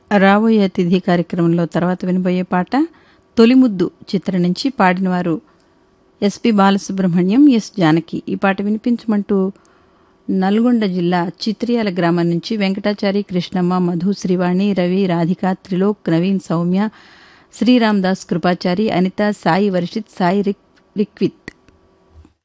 రాబోయే అతిథి కార్యక్రమంలో తర్వాత వినబోయే పాట తొలిముద్దు చిత్రం నుంచి పాడినవారు ఎస్పి బాలసుబ్రహ్మణ్యం, ఎస్ జానకి. ఈ పాట వినిపించమంటూ నల్గొండ జిల్లా చిత్రియాల గ్రామం నుంచి వెంకటాచారి, కృష్ణమ్మ, మధు, శ్రీవాణి, రవి, రాధిక, త్రిలోక్, నవీన్, సౌమ్య, శ్రీరామ్ దాస్, కృపాచారి, అనిత, సాయి వర్షిత్, సాయి రిక్విత్